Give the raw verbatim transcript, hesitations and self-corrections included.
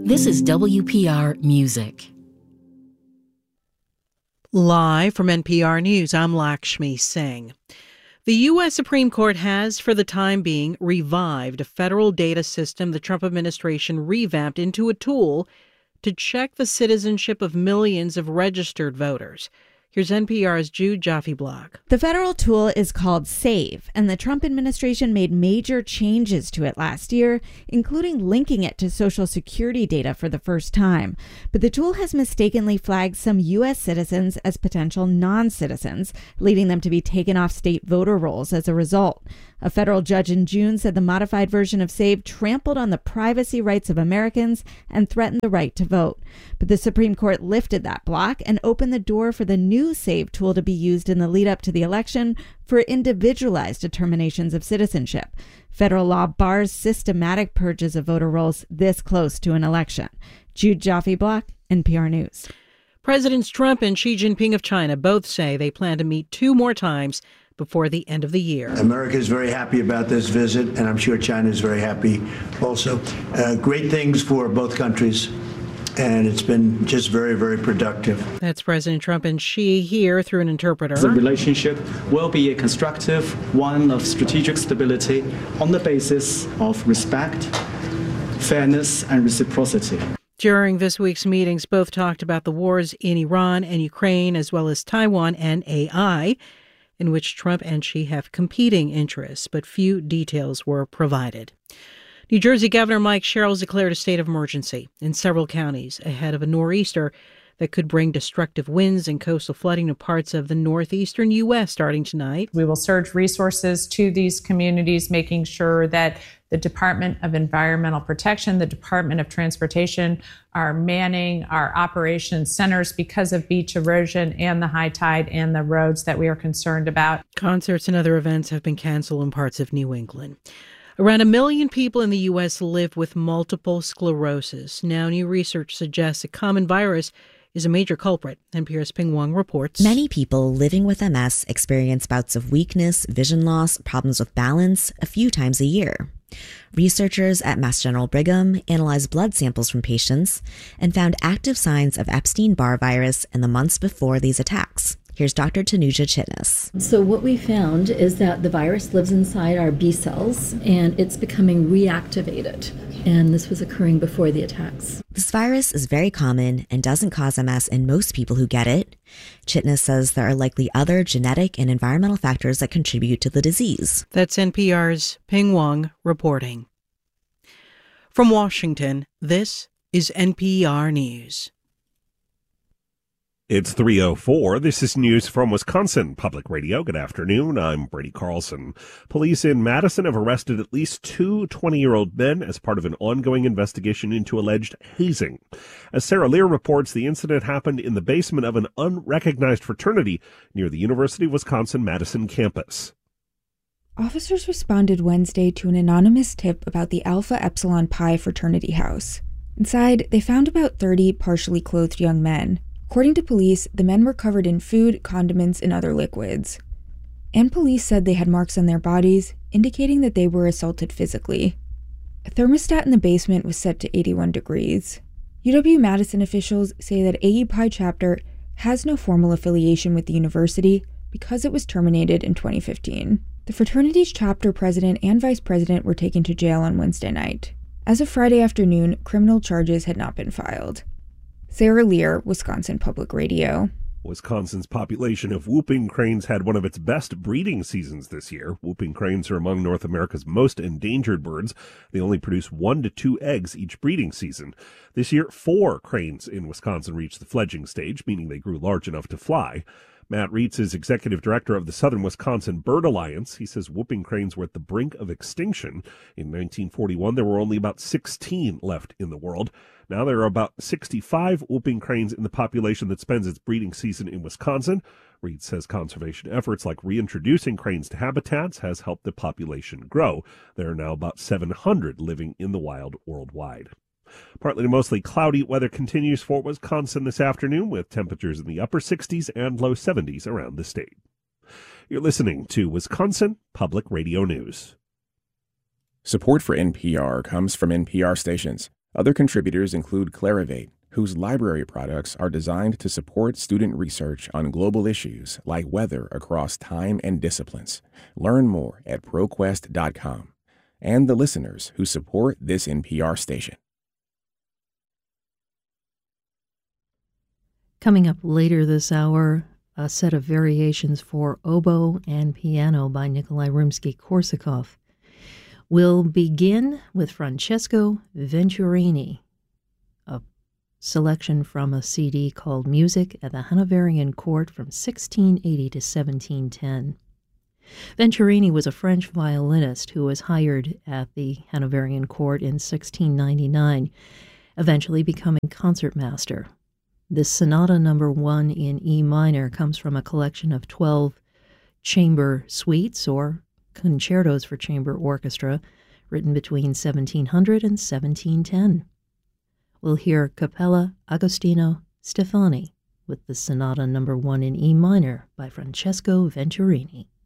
This is W P R Music. Live from N P R News, I'm Lakshmi Singh. The U S Supreme Court has, for the time being, revived a federal data system the Trump administration revamped into a tool to check the citizenship of millions of registered voters. Here's N P R's Jude Jaffe-Block. The federal tool is called SAVE, and the Trump administration made major changes to it last year, including linking it to Social Security data for the first time. But the tool has mistakenly flagged some U S citizens as potential non-citizens, leading them to be taken off state voter rolls as a result. A federal judge in June said the modified version of SAVE trampled on the privacy rights of Americans and threatened the right to vote. But the Supreme Court lifted that block and opened the door for the new SAVE tool to be used in the lead up to the election for individualized determinations of citizenship. Federal law bars systematic purges of voter rolls this close to an election. Jude Jaffe-Block, N P R News. Presidents Trump and Xi Jinping of China both say they plan to meet two more times before the end of the year. America is very happy about this visit, and I'm sure China is very happy also. Uh, great things for both countries, and it's been just very, very productive. That's President Trump and Xi here through an interpreter. The relationship will be a constructive one of strategic stability on the basis of respect, fairness, and reciprocity. During this week's meetings, both talked about the wars in Iran and Ukraine, as well as Taiwan and A I, in which Trump and Xi have competing interests, but few details were provided. New Jersey Governor Mike Sherrill declared a state of emergency in several counties ahead of a nor'easter that could bring destructive winds and coastal flooding to parts of the northeastern U S starting tonight. We will surge resources to these communities, making sure that the Department of Environmental Protection, the Department of Transportation are manning our operations centers because of beach erosion and the high tide and the roads that we are concerned about. Concerts and other events have been canceled in parts of New England. Around a million people in the U S live with multiple sclerosis. Now, new research suggests a common virus is a major culprit. N P R's Ping Wong reports. Many people living with M S experience bouts of weakness, vision loss, problems with balance a few times a year. Researchers at Mass General Brigham analyzed blood samples from patients and found active signs of Epstein-Barr virus in the months before these attacks. Here's Doctor Tanuja Chitnis. So what we found is that the virus lives inside our B cells and it's becoming reactivated. And this was occurring before the attacks. This virus is very common and doesn't cause M S in most people who get it. Chitnis says there are likely other genetic and environmental factors that contribute to the disease. That's N P R's Ping Wong reporting. From Washington, this is N P R News. It's three oh four. This is news from Wisconsin Public Radio. Good afternoon. I'm Brady Carlson. Police in Madison have arrested at least two twenty-year-old men as part of an ongoing investigation into alleged hazing. As Sarah Lear reports, the incident happened in the basement of an unrecognized fraternity near the University of Wisconsin-Madison campus. Officers responded Wednesday to an anonymous tip about the Alpha Epsilon Pi fraternity house. Inside, they found about thirty partially clothed young men. According to police, the men were covered in food, condiments, and other liquids. And police said they had marks on their bodies, indicating that they were assaulted physically. A thermostat in the basement was set to eighty-one degrees. U W-Madison officials say that A U Pi chapter has no formal affiliation with the university because it was terminated in twenty fifteen. The fraternity's chapter president and vice president were taken to jail on Wednesday night. As of Friday afternoon, criminal charges had not been filed. Sarah Lear, Wisconsin Public Radio. Wisconsin's population of whooping cranes had one of its best breeding seasons this year. Whooping cranes are among North America's most endangered birds. They only produce one to two eggs each breeding season. This year, four cranes in Wisconsin reached the fledging stage, meaning they grew large enough to fly. Matt Reitz is executive director of the Southern Wisconsin Bird Alliance. He says whooping cranes were at the brink of extinction. In nineteen forty-one, there were only about sixteen left in the world. Now there are about sixty-five whooping cranes in the population that spends its breeding season in Wisconsin. Reitz says conservation efforts like reintroducing cranes to habitats has helped the population grow. There are now about seven hundred living in the wild worldwide. Partly to mostly cloudy weather continues for Wisconsin this afternoon, with temperatures in the upper sixties and low seventies around the state. You're listening to Wisconsin Public Radio News. Support for N P R comes from N P R stations. Other contributors include Clarivate, whose library products are designed to support student research on global issues like weather across time and disciplines. Learn more at ProQuest dot com. And the listeners who support this N P R station. Coming up later this hour, a set of variations for oboe and piano by Nikolai Rimsky-Korsakov. We'll begin with Francesco Venturini, a selection from a C D called Music at the Hanoverian Court from sixteen eighty to seventeen ten. Venturini was a French violinist who was hired at the Hanoverian Court in sixteen ninety-nine, eventually becoming concertmaster. This sonata number one in E minor comes from a collection of twelve chamber suites or concertos for chamber orchestra written between seventeen hundred and seventeen ten. We'll hear Cappella Agostino Stefani with the sonata number one in E minor by Francesco Venturini.